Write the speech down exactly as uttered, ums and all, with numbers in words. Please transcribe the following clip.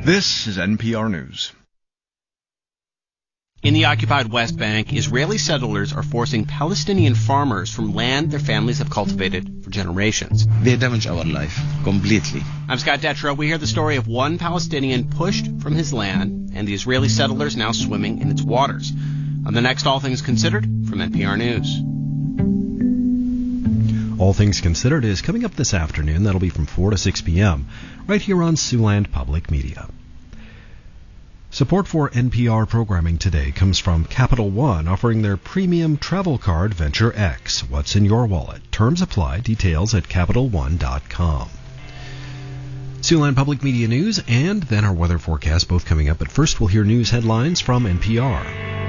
This is N P R News. In the occupied West Bank, Israeli settlers are forcing Palestinian farmers from land their families have cultivated for generations. They damage our life completely. I'm Scott Detrow. We hear the story of one Palestinian pushed from his land and the Israeli settlers now swimming in its waters. On the next All Things Considered from N P R News. All Things Considered is coming up this afternoon. That'll be from four to six p.m. right here on Siouxland Public Media. Support for N P R programming today comes from Capital One, offering their premium travel card Venture X. What's in your wallet? Terms apply. Details at Capital One dot com. Siouxland Public Media News and then our weather forecast both coming up. But first we'll hear news headlines from N P R.